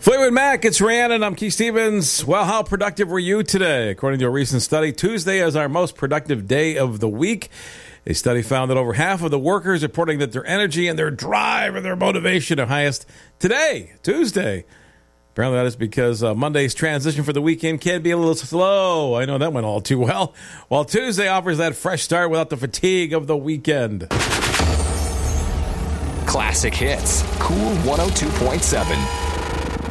Fleetwood Mac, it's Rhiannon. I'm Keith Stevens. Well, how productive were you today? According to a recent study, Tuesday is our most productive day of the week. A study found that over half of the workers reporting that their energy and their drive and their motivation are highest today, Tuesday. Apparently that is because Monday's transition for the weekend can be a little slow. I know that went all too well. While Tuesday offers that fresh start without the fatigue of the weekend. Classic hits. Cool 102.7.